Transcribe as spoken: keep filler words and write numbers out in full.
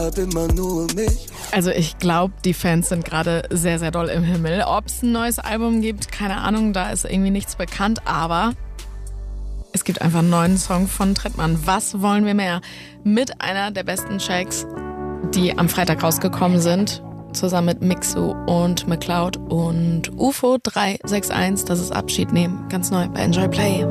hab immer nur mich. Also ich glaube, die Fans sind gerade sehr, sehr doll im Himmel. Ob es ein neues Album gibt, keine Ahnung, da ist irgendwie nichts bekannt, aber es gibt einfach einen neuen Song von Trettmann. Was wollen wir mehr? Mit einer der besten Tracks, die am Freitag rausgekommen sind, zusammen mit Mixu und McCloud und U F O drei sechs eins. Das ist Abschied nehmen, ganz neu bei Enjoy Play.